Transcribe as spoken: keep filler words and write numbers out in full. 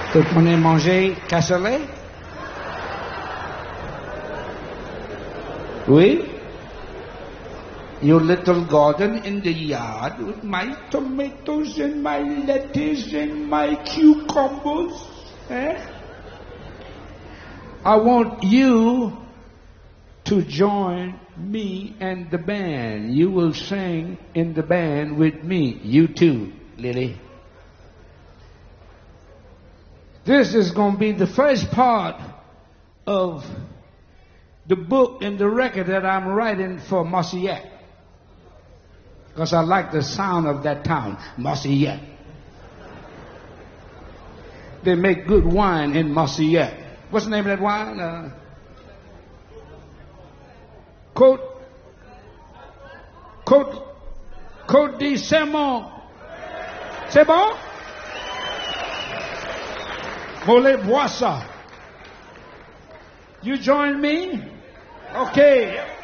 Vous prenez manger cassoulet? Oui? Your little garden in the yard with my tomatoes and my lettuce and my cucumbers. Eh? I want you to join me and the band. You will sing in the band with me. You too, Lily. This is going to be the first part of the book and the record that I'm writing for Marciette. Because I like the sound of that town, Marciette. They make good wine in Marciette. What's the name of that wine? Uh, Côte, Côte, Côte de Sermon. C'est bon? Voulez boire ça? You join me? Okay.